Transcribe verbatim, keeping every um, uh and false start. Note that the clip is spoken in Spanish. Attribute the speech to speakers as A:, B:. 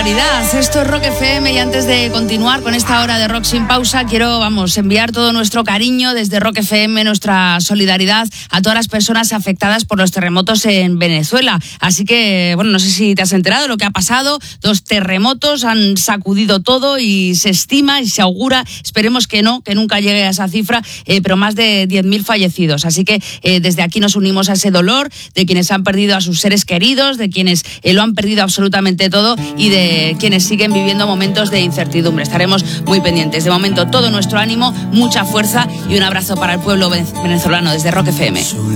A: barbaridad. Esto es Rock F M y antes de continuar con esta hora de Rock sin pausa, quiero, vamos, enviar todo nuestro cariño desde Rock F M, nuestra solidaridad a todas las personas afectadas por los terremotos en Venezuela. Así que, bueno, no sé si te has enterado de lo que ha pasado. Dos terremotos han sacudido todo y se estima y se augura, esperemos que no, que nunca llegue a esa cifra, eh, pero más de diez mil fallecidos. Así que eh, desde aquí nos unimos a ese dolor de quienes han perdido a sus seres queridos, de quienes eh, lo han perdido absolutamente todo y de quienes siguen viviendo momentos de incertidumbre. Estaremos muy pendientes. De momento, todo nuestro ánimo, mucha fuerza y un abrazo para el pueblo venezolano desde Rock F M.